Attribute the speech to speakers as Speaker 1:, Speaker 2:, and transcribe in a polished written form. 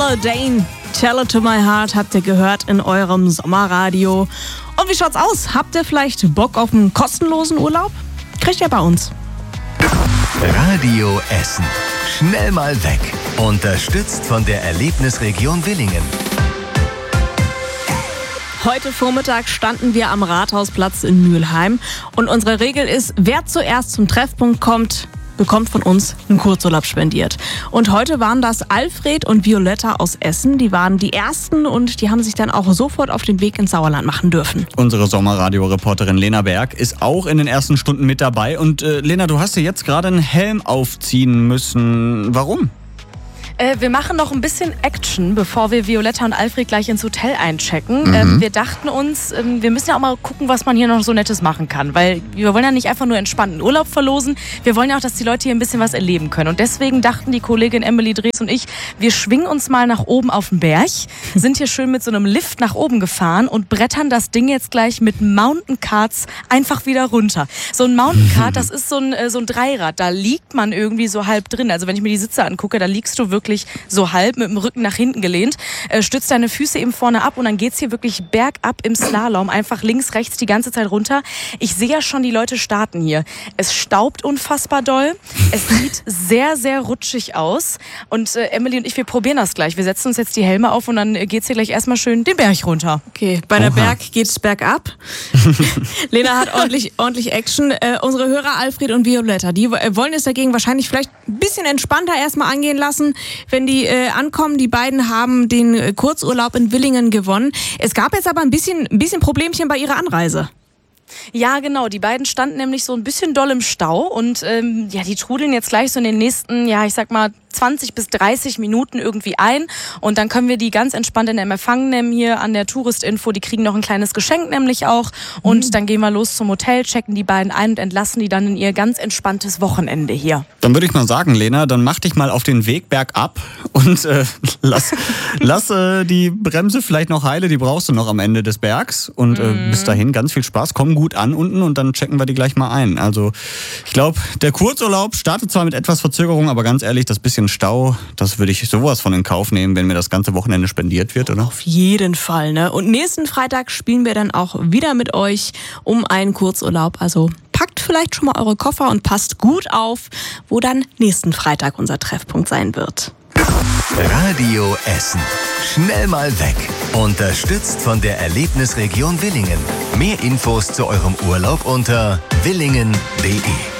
Speaker 1: Holiday, Tell It To My Heart habt ihr gehört in eurem Sommerradio. Und wie schaut's aus? Habt ihr vielleicht Bock auf einen kostenlosen Urlaub? Kriegt ihr bei uns.
Speaker 2: Radio Essen. Schnell mal weg. Unterstützt von der Erlebnisregion Willingen.
Speaker 1: Heute Vormittag standen wir am Rathausplatz in Mülheim. Und unsere Regel ist, wer zuerst zum Treffpunkt kommt, bekommt von uns einen Kurzurlaub spendiert. Und heute waren das Alfred und Violetta aus Essen. Die waren die Ersten und die haben sich dann auch sofort auf den Weg ins Sauerland machen dürfen.
Speaker 3: Unsere Sommerradio-Reporterin Lena Berg ist auch in den ersten Stunden mit dabei. Und Lena, du hast dir jetzt gerade einen Helm aufziehen müssen. Warum?
Speaker 4: Wir machen noch ein bisschen Action, bevor wir Violetta und Alfred gleich ins Hotel einchecken. Wir dachten uns, wir müssen ja auch mal gucken, was man hier noch so Nettes machen kann. Weil wir wollen ja nicht einfach nur entspannten Urlaub verlosen. Wir wollen ja auch, dass die Leute hier ein bisschen was erleben können. Und deswegen dachten die Kollegin Emily Drees und ich, wir schwingen uns mal nach oben auf den Berg, sind hier schön mit so einem Lift nach oben gefahren und brettern das Ding jetzt gleich mit Mountain Carts einfach wieder runter. So ein Mountain Cart, das ist so ein Dreirad. Da liegt man irgendwie so halb drin. Also wenn ich mir die Sitze angucke, da liegst du wirklich so halb mit dem Rücken nach hinten gelehnt, stützt deine Füße eben vorne ab und dann geht's hier wirklich bergab im Slalom, einfach links, rechts die ganze Zeit runter. Ich sehe ja schon die Leute starten hier. Es staubt unfassbar doll, es sieht sehr, sehr rutschig aus und Emily und ich, wir probieren das gleich. Wir setzen uns jetzt die Helme auf und dann geht's hier gleich erstmal schön den Berg runter.
Speaker 1: Okay, bei der Berg geht's bergab. Lena hat ordentlich Action. Unsere Hörer Alfred und Violetta, die wollen es dagegen wahrscheinlich vielleicht ein bisschen entspannter erstmal angehen lassen, wenn die ankommen. Die beiden haben den Kurzurlaub in Willingen gewonnen. Es gab jetzt aber ein bisschen Problemchen bei ihrer Anreise.
Speaker 4: Ja, genau. Die beiden standen nämlich so ein bisschen doll im Stau und die trudeln jetzt gleich so in den nächsten, ich sag mal, 20 bis 30 Minuten irgendwie ein und dann können wir die ganz entspannt in den Empfang nehmen hier an der Touristinfo. Die kriegen noch ein kleines Geschenk nämlich auch und dann gehen wir los zum Hotel, checken die beiden ein und entlassen die dann in ihr ganz entspanntes Wochenende hier.
Speaker 3: Dann würde ich mal sagen, Lena, dann mach dich mal auf den Weg bergab und lass die Bremse vielleicht noch heile, die brauchst du noch am Ende des Bergs und bis dahin ganz viel Spaß, komm gut an unten und dann checken wir die gleich mal ein. Also ich glaube, der Kurzurlaub startet zwar mit etwas Verzögerung, aber ganz ehrlich, das bisschen Stau, das würde ich sowas von in Kauf nehmen, wenn mir das ganze Wochenende spendiert wird, oder?
Speaker 1: Auf jeden Fall, ne? Und nächsten Freitag spielen wir dann auch wieder mit euch um einen Kurzurlaub. Also packt vielleicht schon mal eure Koffer und passt gut auf, wo dann nächsten Freitag unser Treffpunkt sein wird.
Speaker 2: Radio Essen. Schnell mal weg. Unterstützt von der Erlebnisregion Willingen. Mehr Infos zu eurem Urlaub unter willingen.de.